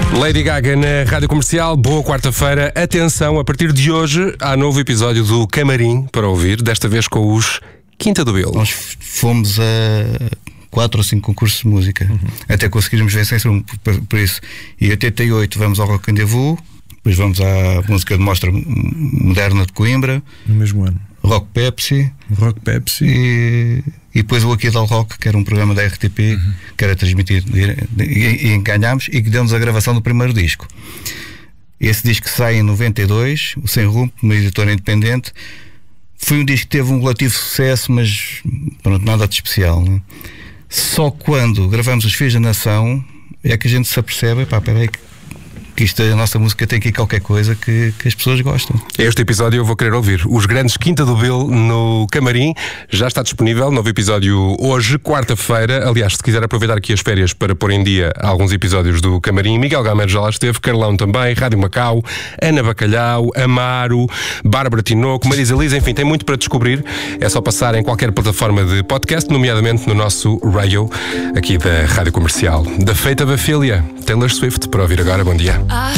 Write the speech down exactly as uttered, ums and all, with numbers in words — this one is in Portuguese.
Lady Gaga na Rádio Comercial, boa quarta-feira. Atenção, a partir de hoje há novo episódio do Camarim para ouvir, desta vez com os Quinta do Belo. Nós fomos a quatro ou cinco concursos de música, uhum. até conseguirmos vencer por, por isso. E em oitenta e oito vamos ao Rock Rendezvous, depois vamos à música de mostra moderna de Coimbra. No mesmo ano. Rock Pepsi. Rock Pepsi. E, e depois o Aqui Dal Rock, que era um programa da R T P, uhum. que era transmitido. E, e, e ganhámos e que deu-nos a gravação do primeiro disco. Esse disco sai em noventa e dois, o Sem Rumo, uma editora independente. Foi um disco que teve um relativo sucesso, mas pronto, nada de especial, né? Só quando gravamos Os Filhos da Nação é que a gente se apercebe, pá, peraí, que isto, a nossa música tem aqui qualquer coisa que, que as pessoas gostam. Este episódio eu vou querer ouvir. Os Grandes Quinta do Belo no Camarim. Já está disponível, novo episódio hoje, quarta-feira. Aliás, se quiser aproveitar aqui as férias para pôr em dia alguns episódios do Camarim, Miguel Gameiro já lá esteve, Carlão também, Rádio Macau, Ana Bacalhau, Amaro, Bárbara Tinoco, Marisa Liz, enfim, tem muito para descobrir. É só passar em qualquer plataforma de podcast, nomeadamente no nosso radio, aqui da Rádio Comercial. Da Fate of Ophelia, Taylor Swift, para ouvir agora. Bom dia.